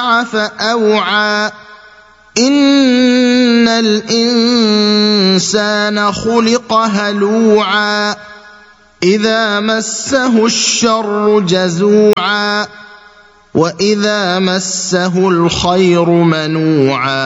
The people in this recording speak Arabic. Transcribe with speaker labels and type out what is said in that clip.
Speaker 1: فأوعى إن الإنسان خلق هلوعا إذا مسه الشر جزوعا وإذا مسه الخير منوعا